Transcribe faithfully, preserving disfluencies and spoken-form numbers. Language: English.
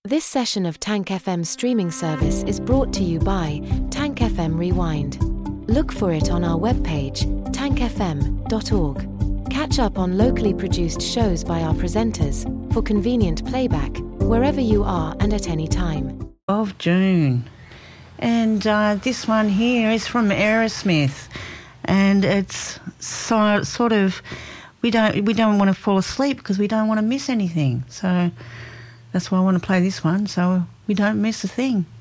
This session of Tank F M streaming service is brought to you by Tank F M Rewind. Look for it on our webpage, tank f m dot org. Catch up on locally produced shows by our presenters, for convenient playback, wherever you are and at any time. Of June. And uh, this one here is from Aerosmith. And it's so, sort of, we don't, we don't want to fall asleep because we don't want to miss anything. So that's why I want to play this one, so we don't miss a thing.